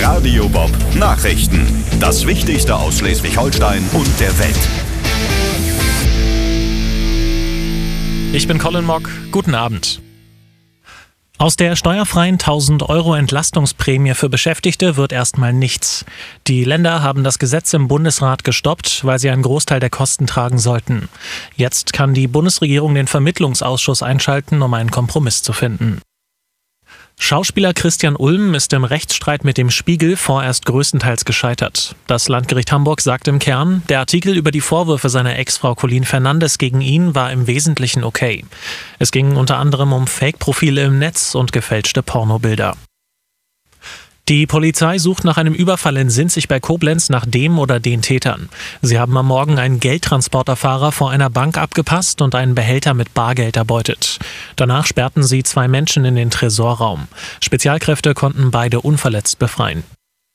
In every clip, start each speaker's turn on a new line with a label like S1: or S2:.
S1: Radio Bob Nachrichten. Das Wichtigste aus Schleswig-Holstein und der Welt.
S2: Ich bin Colin Mock. Guten Abend. Aus der steuerfreien 1.000 € Entlastungsprämie für Beschäftigte wird erstmal nichts. Die Länder haben das Gesetz im Bundesrat gestoppt, weil sie einen Großteil der Kosten tragen sollten. Jetzt kann die Bundesregierung den Vermittlungsausschuss einschalten, um einen Kompromiss zu finden. Schauspieler Christian Ulm ist im Rechtsstreit mit dem Spiegel vorerst größtenteils gescheitert. Das Landgericht Hamburg sagt im Kern, der Artikel über die Vorwürfe seiner Ex-Frau Colleen Fernandes gegen ihn war im Wesentlichen okay. Es ging unter anderem um Fake-Profile im Netz und gefälschte Pornobilder. Die Polizei sucht nach einem Überfall in Sinzig bei Koblenz nach dem oder den Tätern. Sie haben am Morgen einen Geldtransporterfahrer vor einer Bank abgepasst und einen Behälter mit Bargeld erbeutet. Danach sperrten sie 2 Menschen in den Tresorraum. Spezialkräfte konnten beide unverletzt befreien.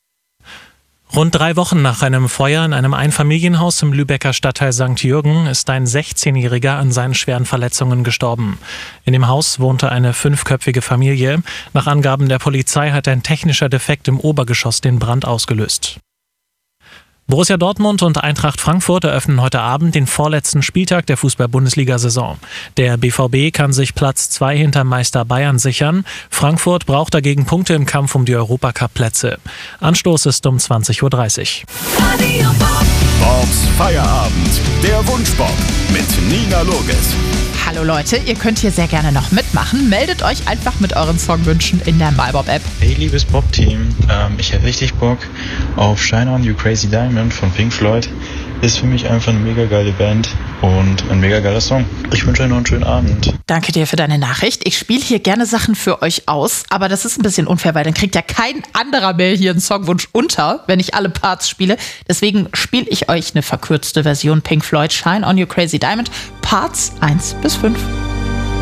S2: Rund 3 Wochen nach einem Feuer in einem Einfamilienhaus im Lübecker Stadtteil St. Jürgen ist ein 16-Jähriger an seinen schweren Verletzungen gestorben. In dem Haus wohnte eine 5-köpfige Familie. Nach Angaben der Polizei hat ein technischer Defekt im Obergeschoss den Brand ausgelöst. Borussia Dortmund und Eintracht Frankfurt eröffnen heute Abend den vorletzten Spieltag der Fußball-Bundesliga-Saison. Der BVB kann sich Platz 2 hinter Meister Bayern sichern. Frankfurt braucht dagegen Punkte im Kampf um die Europacup-Plätze. Anstoß ist um 20:30 Uhr.
S1: Bobs Feierabend. Der Wunschbob mit Nina Loges.
S3: Hallo Leute, ihr könnt hier sehr gerne noch mitmachen. Meldet euch einfach mit euren Songwünschen in der MyBob-App.
S4: Hey liebes Bob-Team, ich hätte richtig Bock auf Shine On You Crazy Diamond von Pink Floyd. Ist für mich einfach eine mega geile Band und ein mega geiler Song. Ich wünsche euch noch einen schönen Abend.
S3: Danke dir für deine Nachricht. Ich spiele hier gerne Sachen für euch aus, aber das ist ein bisschen unfair, weil dann kriegt ja kein anderer mehr hier einen Songwunsch unter, wenn ich alle Parts spiele. Deswegen spiele ich euch eine verkürzte Version Pink Floyd Shine On You Crazy Diamond, Parts 1 bis 5.